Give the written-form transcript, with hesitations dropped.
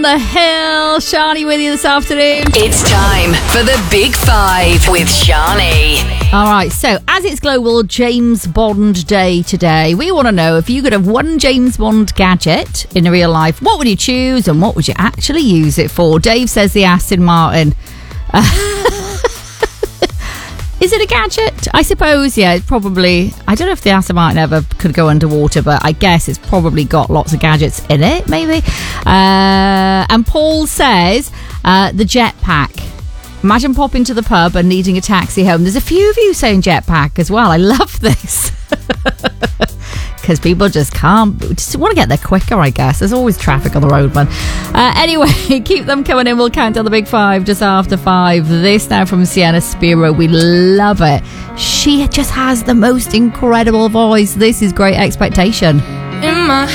The Hill, Shani with you this afternoon. It's time for the Big Five with Shani. All right, so as it's Global James Bond Day today, we want to know if you could have one James Bond gadget in real life, what would you choose and what would you actually use it for? Dave says the Aston Martin. Is it a gadget? I suppose, yeah, it's probably... I don't know if the Aston Martin ever could go underwater, but I guess it's probably got lots of gadgets in it, maybe. And Paul says the jetpack. Imagine popping to the pub and needing a taxi home. There's a few of you saying jetpack as well. I love this. Because people just want to get there quicker, I guess. There's always traffic on the road, man. Anyway, keep them coming in. We'll count down the Big Five just after 5. This now from Sienna Spiro. We love it. She just has the most incredible voice. This is Great Expectation. In my